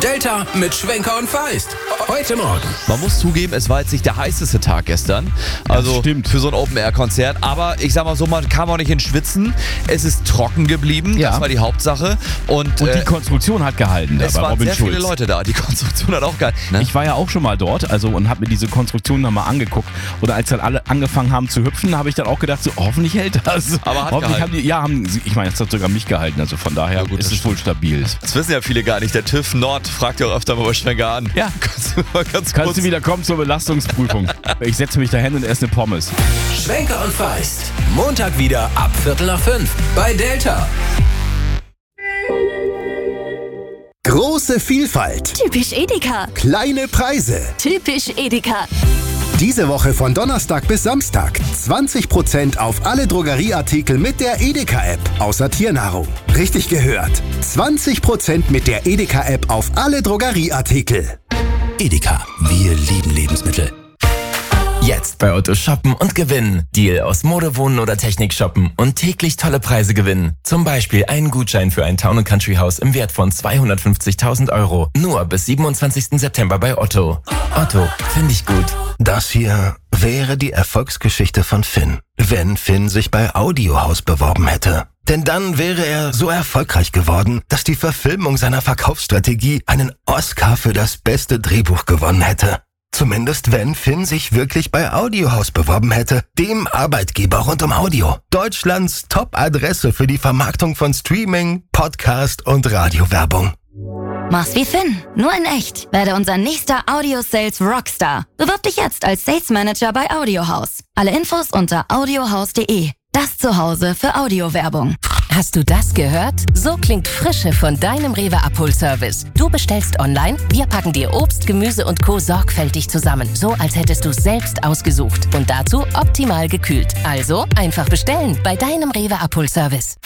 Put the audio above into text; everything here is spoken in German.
Delta mit Schwenker und Feist. Heute Morgen. Man muss zugeben, es war jetzt nicht der heißeste Tag gestern. Also stimmt. für so ein Open-Air-Konzert. Aber ich sag mal so, man kam auch nicht ins Schwitzen. Es ist trocken geblieben. Ja. Das war die Hauptsache. Und die Konstruktion hat gehalten da es bei waren Robin sehr Schulz. viele Leute da. Die Konstruktion hat auch gehalten. Ne? Ich war ja auch schon mal dort und habe mir diese Konstruktion nochmal angeguckt. Oder als dann alle angefangen haben zu hüpfen, habe ich dann auch gedacht, so hoffentlich hält das. Aber hat hoffentlich gehalten. ich meine, es hat sogar mich gehalten. Also von daher Ja, gut, ist das es wohl stabil. Das wissen ja viele gar nicht. Der TÜV Nord fragt ja auch öfter mal bei Schwenker an. Ja. Kannst du wieder kommen zur Belastungsprüfung? Ich setze mich da hin und esse eine Pommes. Schwenker und Feist. Montag wieder ab 4:45 bei Delta. Große Vielfalt, Typisch Edeka. kleine Preise. Typisch Edeka. Diese Woche von Donnerstag bis Samstag 20% auf alle Drogerieartikel mit der Edeka-App, außer Tiernahrung. Richtig gehört. 20% mit der Edeka-App auf alle Drogerieartikel. Edeka, wir lieben Lebensmittel. Jetzt bei Otto shoppen und gewinnen. Deal aus Mode, Wohnen oder Technik shoppen und täglich tolle Preise gewinnen. Zum Beispiel einen Gutschein für ein Town & Country Haus im Wert von 250.000 €. Nur bis 27. September bei Otto. Otto, finde ich gut. Das hier wäre die Erfolgsgeschichte von Finn, wenn Finn sich bei Audiohaus beworben hätte. Denn dann wäre er so erfolgreich geworden, dass die Verfilmung seiner Verkaufsstrategie einen Oscar für das beste Drehbuch gewonnen hätte. Zumindest wenn Finn sich wirklich bei Audiohaus beworben hätte, dem Arbeitgeber rund um Audio. Deutschlands Top-Adresse für die Vermarktung von Streaming, Podcast und Radiowerbung. Mach's wie Finn, nur in echt. Werde unser nächster Audio-Sales Rockstar. Bewirb dich jetzt als Sales Manager bei Audiohaus. Alle Infos unter audiohaus.de. Das Zuhause für Audiowerbung. Hast du das gehört? So klingt Frische von deinem Rewe-Abholservice. Du bestellst online, wir packen dir Obst, Gemüse und Co. sorgfältig zusammen. So, als hättest du es selbst ausgesucht. Und dazu optimal gekühlt. Also einfach bestellen bei deinem Rewe-Abholservice.